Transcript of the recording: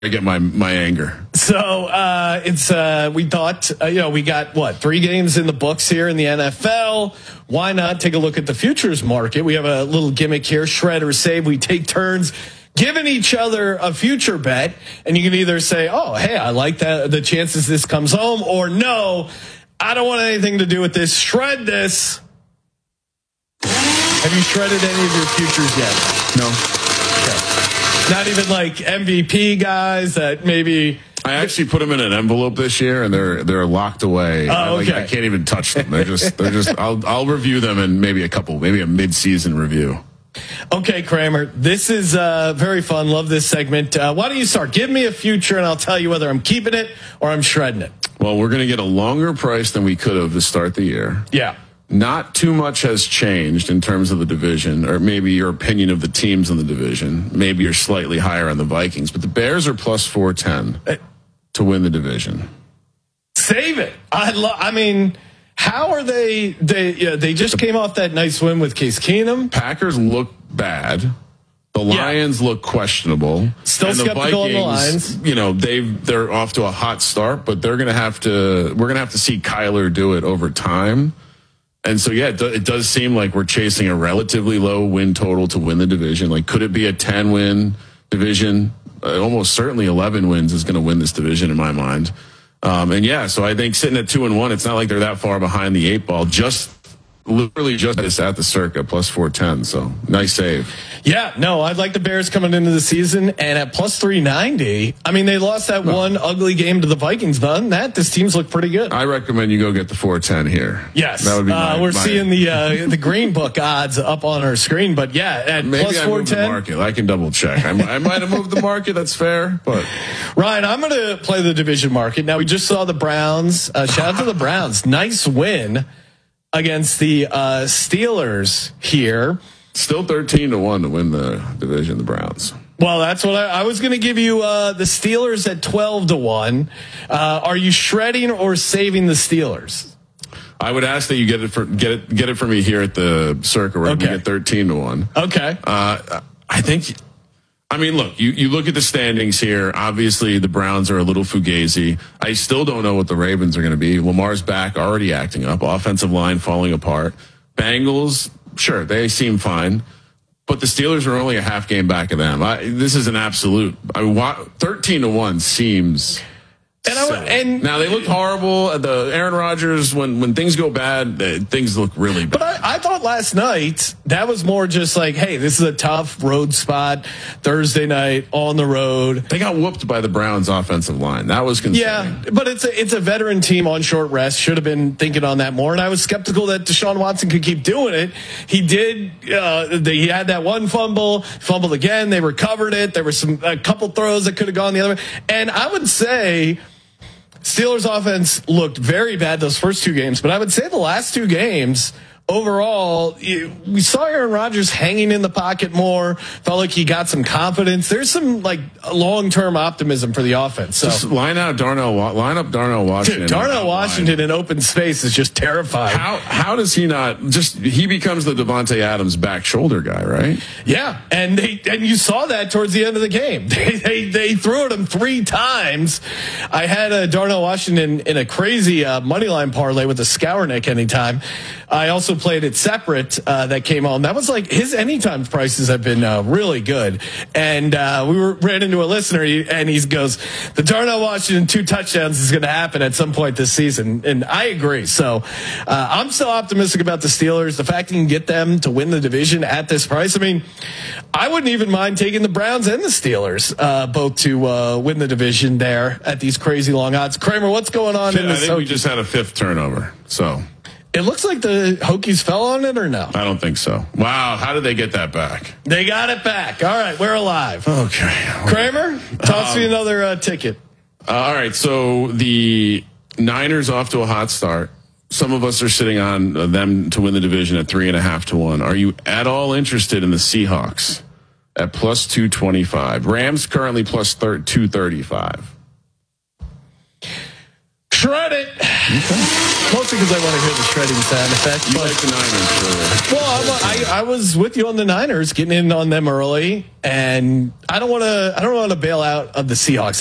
I get my anger. So we thought, we got 3 games in the books here in the NFL. Why not take a look at the futures market? We have a little gimmick here, shred or save. We take turns giving each other a future bet, and you can either say, oh, hey, I like that, the chances this comes home, or no, I don't want anything to do with this. Shred this. Have you shredded any of your futures yet? No. Okay. Not even like MVP guys that maybe. I actually put them in an envelope this year, and they're locked away. Oh, okay. I can't even touch them. They're just. I'll review them in maybe a mid-season review. Okay, Kramer, this is very fun. Love this segment. Why don't you start? Give me a future, and I'll tell you whether I'm keeping it or I'm shredding it. Well, we're going to get a longer price than we could have to start the year. Yeah. Not too much has changed in terms of the division, or maybe your opinion of the teams in the division. Maybe you're slightly higher on the Vikings, but the Bears are plus 410 to win the division. Save it. I mean, how are they? They just came off that nice win with Case Keenum. Packers look bad. The Lions look questionable. Still and skeptical the Vikings, on the Lions. They're off to a hot start, but we're gonna have to see Kyler do it over time. And so, it does seem like we're chasing a relatively low win total to win the division. Like, could it be a 10-win division? Almost certainly 11 wins is going to win this division in my mind. So I think sitting at 2-1, it's not like they're that far behind the 8 ball. Literally just at the circa plus 410. So nice save. Yeah, no, I'd like the Bears coming into the season, and at plus 390. I mean, they lost that one ugly game to the Vikings, but other than that, this team's look pretty good. I recommend you go get the 410 here. Yes, that would be we're seeing the Green Book odds up on our screen, but at maybe plus 410. Moved the market. I can double check. I might have moved the market. That's fair, but Ryan, I'm going to play the division market. Now we just saw the Browns. Shout out to the Browns. Nice win against the Steelers here. Still 13-1 to win the division, the Browns. Well, that's what I was going to give you. The Steelers at 12-1. Are you shredding or saving the Steelers? I would ask that you get it for me here at the Circa where we get 13-1. Okay. I think. I mean, look, you look at the standings here. Obviously, the Browns are a little fugazi. I still don't know what the Ravens are going to be. Lamar's back, already acting up. Offensive line falling apart. Bengals, sure, they seem fine. But the Steelers are only a half game back of them. This is an absolute. 13-1 seems. And now they look horrible. The Aaron Rodgers, when things go bad, things look really bad. But I thought last night that was more just like, hey, this is a tough road spot. Thursday night on the road. They got whooped by the Browns offensive line. That was concerning. Yeah, but it's a veteran team on short rest. Should have been thinking on that more. And I was skeptical that Deshaun Watson could keep doing it. He did. He had that one fumbled again. They recovered it. There were a couple throws that could have gone the other way. And I would say Steelers offense looked very bad those first 2 games, but I would say the last 2 games overall, we saw Aaron Rodgers hanging in the pocket more. Felt like he got some confidence. There's some long-term optimism for the offense. So just line up Darnell Washington. Dude, Darnell Washington in open space is just terrifying. How does he not he becomes the Devontae Adams back shoulder guy, right? Yeah, and you saw that towards the end of the game. They threw at him 3 times. I had Darnell Washington in a crazy money line parlay with a Scournick anytime. I also played it separate that came on. That was like his anytime prices have been really good. And we ran into a listener and he goes, the Darnell Washington 2 touchdowns is going to happen at some point this season. And I agree. So I'm still optimistic about the Steelers. The fact you can get them to win the division at this price. I mean, I wouldn't even mind taking the Browns and the Steelers both to win the division there at these crazy long odds. Kramer, what's going on in this? I think we just had a 5th turnover. So it looks like the Hokies fell on it, or no? I don't think so. Wow, how did they get that back? They got it back. All right, we're alive. Okay. Kramer, toss me another ticket. All right, so the Niners off to a hot start. Some of us are sitting on them to win the division at 3.5-1. Are you at all interested in the Seahawks at plus 225? Rams currently plus 235. Shred it. Mostly because I want to hear the shredding sound effect. You But, like the Niners, surely. well, I was with you on the Niners, getting in on them early, and I don't want to bail out of the Seahawks.